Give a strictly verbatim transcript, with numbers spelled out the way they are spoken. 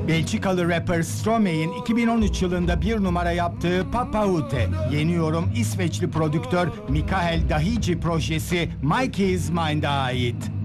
Belçikalı rapper Stromae'in iki bin on üç yılında bir numara yaptığı Papa Ute. Yeni yorum İsveçli prodüktör Mikael Dahici projesi My Keys Mind'a ait.